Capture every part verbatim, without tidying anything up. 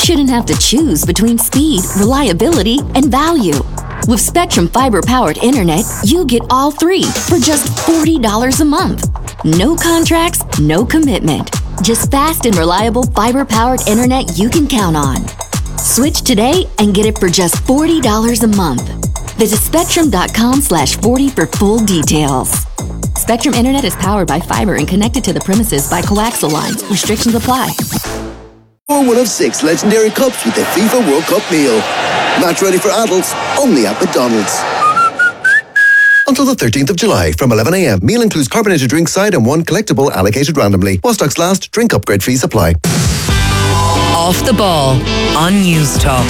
shouldn't have to choose between speed, reliability, and value. With Spectrum fiber-powered internet, you get all three for just forty dollars a month. No contracts, no commitment. Just fast and reliable fiber-powered internet you can count on. Switch today and get it for just forty dollars a month. Visit spectrum.com slash 40 for full details. Spectrum Internet is powered by fiber and connected to the premises by coaxial lines. Restrictions apply. Or one of six legendary cups with the FIFA World Cup meal. Match ready for adults, only at McDonald's. Until the thirteenth of July from eleven a.m. Meal includes carbonated drink side and one collectible allocated randomly. While stocks last, drink upgrade fees apply. Off the Ball on News Talk.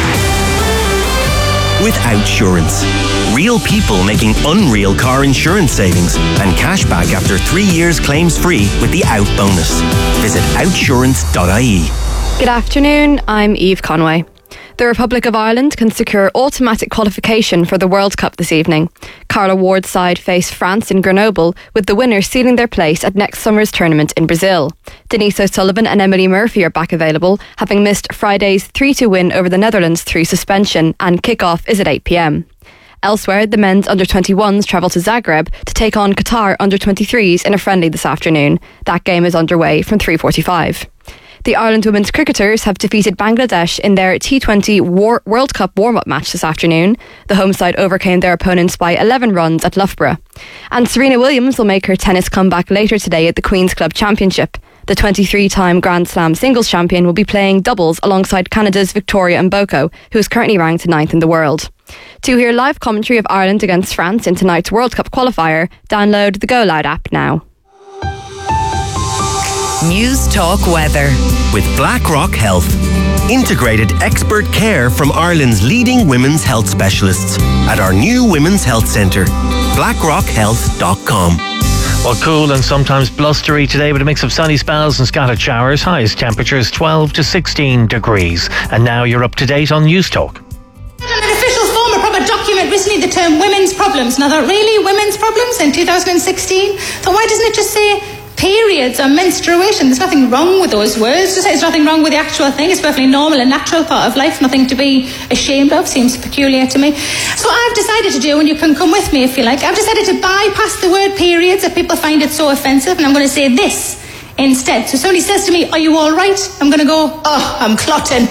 With Outsurance. Real people making unreal car insurance savings and cash back after three years claims free with the Out bonus. Visit outsurance dot I E. Good afternoon, I'm Eve Conway. The Republic of Ireland can secure automatic qualification for the World Cup this evening. Carla Ward's side face France in Grenoble, with the winners sealing their place at next summer's tournament in Brazil. Denise O'Sullivan and Emily Murphy are back available, having missed Friday's three two win over the Netherlands through suspension, and kick-off is at eight p.m. Elsewhere, the men's under twenty-ones travel to Zagreb to take on Qatar under twenty-threes in a friendly this afternoon. That game is underway from three forty-five. The Ireland women's cricketers have defeated Bangladesh in their T twenty War- World Cup warm-up match this afternoon. The home side overcame their opponents by eleven runs at Loughborough. And Serena Williams will make her tennis comeback later today at the Queen's Club Championship. The twenty-three-time Grand Slam singles champion will be playing doubles alongside Canada's Victoria Mboko, who is currently ranked ninth in the world. To hear live commentary of Ireland against France in tonight's World Cup qualifier, download the Go Loud app now. News Talk Weather. With BlackRock Health. Integrated expert care from Ireland's leading women's health specialists at our new Women's Health Centre. blackrock health dot com. Well, cool and sometimes blustery today with a mix of sunny spells and scattered showers. Highest temperatures twelve to sixteen degrees. And now you're up to date on News Talk. An official form, a proper document recently, the term women's problems. Now, they're really women's problems in two thousand sixteen. So why doesn't it just say periods or menstruation? There's nothing wrong with those words. Just say there's nothing wrong with the actual thing. It's perfectly normal and natural part of life. Nothing to be ashamed of. Seems peculiar to me. So what I've decided to do, and you can come with me if you like, I've decided to bypass the word periods if people find it so offensive, and I'm going to say this instead. So somebody says to me, "Are you all right?" I'm going to go, "Oh, I'm clotting."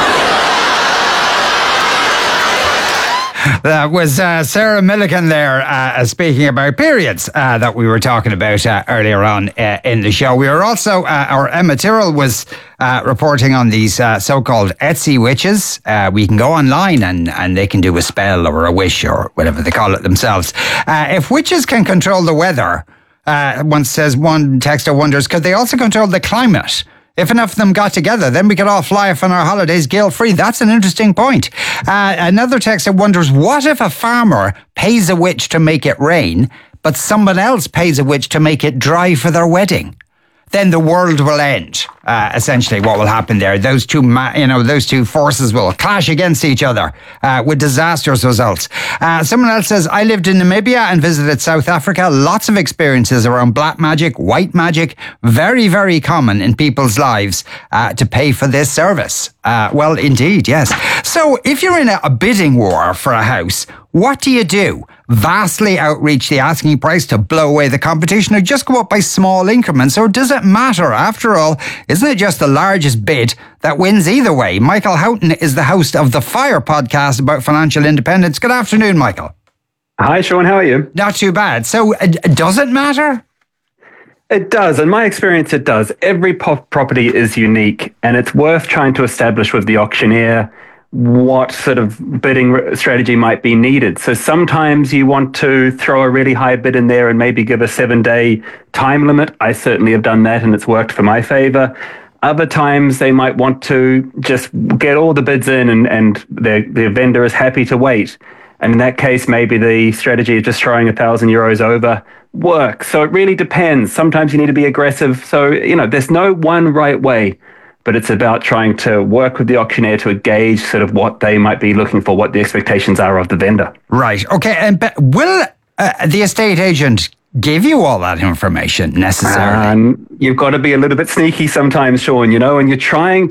That was uh, Sarah Millican there uh, speaking about periods uh, that we were talking about uh, earlier on uh, in the show. We were also, uh, our Emma Tyrrell was uh, reporting on these uh, so-called Etsy witches. Uh, we can go online and, and they can do a spell or a wish or whatever they call it themselves. Uh, if witches can control the weather, uh, one says, one texter wonders, could they also control the climate? If enough of them got together, then we could all fly off on our holidays guilt-free. That's an interesting point. Uh, another texter wonders, what if a farmer pays a witch to make it rain, but someone else pays a witch to make it dry for their wedding? Then the world will end. Uh, essentially, what will happen there? Those two, ma- you know, those two forces will clash against each other uh, with disastrous results. Uh, someone else says, I lived in Namibia and visited South Africa. Lots of experiences around black magic, white magic. Very, very common in people's lives uh, to pay for this service. Uh, well, indeed, yes. So, if you're in a, a bidding war for a house, what do you do? Vastly outreach the asking price to blow away the competition, or just go up by small increments? Or does it matter? After all, isn't it just the largest bid that wins either way? Michael Houghton is the host of the FIRE podcast about financial independence. Good afternoon, Michael. Hi, Sean. How are you? Not too bad. So, uh, does it matter? It does. In my experience, it does. Every po- property is unique, and it's worth trying to establish with the auctioneer what sort of bidding strategy might be needed. So sometimes you want to throw a really high bid in there and maybe give a seven-day time limit. I certainly have done that, and it's worked for my favor. Other times they might want to just get all the bids in, and, and their, their vendor is happy to wait. And in that case, maybe the strategy of just throwing a thousand euros over works. So it really depends. Sometimes you need to be aggressive. So, you know, there's no one right way, but it's about trying to work with the auctioneer to gauge sort of what they might be looking for, what the expectations are of the vendor. Right. Okay. And but will uh, the estate agent give you all that information necessarily? Um, you've got to be a little bit sneaky sometimes, Sean, you know, and you're trying